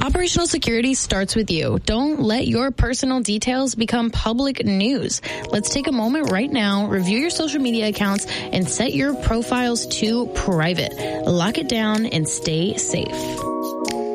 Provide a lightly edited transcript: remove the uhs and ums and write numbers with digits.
Operational security starts with you. Don't let your personal details become public news. Let's take a moment right now, review your social media accounts, and set your profiles to private. Lock it down and stay safe.